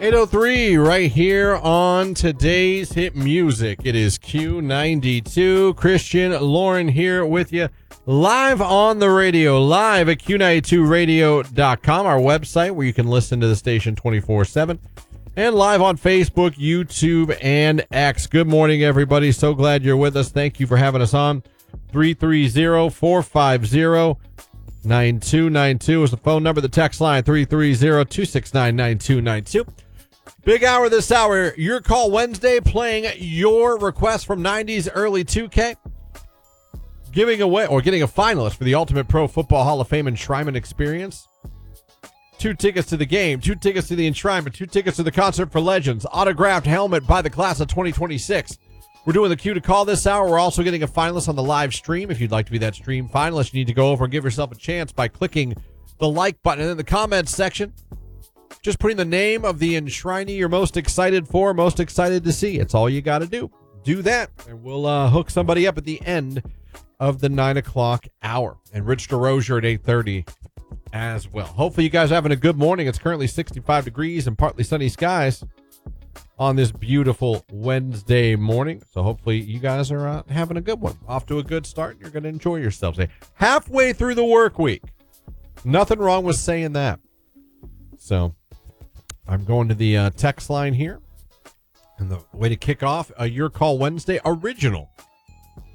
8:03 right here on today's hit music. It is Q92. Christian Lauren here with you live on the radio, live at Q92radio.com, our website where you can listen to the station 24/7, and live on Facebook, YouTube, and X. Good morning, everybody. So glad you're with us. Thank you for having us on. 330-450-9292 is the phone number. The text line, 330-269-9292. Big hour this hour. Your Call Wednesday, playing your request from 90s early 2K. Giving away or getting a finalist for the Ultimate Pro Football Hall of Fame Enshrinement Experience. 2 tickets to the game, 2 tickets to the enshrinement, 2 tickets to the Concert for Legends, autographed helmet by the class of 2026. We're doing the Q to Call this hour. We're also getting a finalist on the live stream. If you'd like to be that stream finalist, you need to go over and give yourself a chance by clicking the like button. And in the comments section, just putting the name of the enshrinee you're most excited for, most excited to see. It's all you got to do. Do that, and we'll hook somebody up at the end of the 9 o'clock hour. And Rich DeRozier at 8:30 as well. Hopefully you guys are having a good morning. It's currently 65 degrees and partly sunny skies on this beautiful Wednesday morning. So hopefully you guys are having a good one. Off to a good start. You're going to enjoy yourselves. Halfway through the work week. Nothing wrong with saying that. So I'm going to the text line here. And the way to kick off Your Call Wednesday, original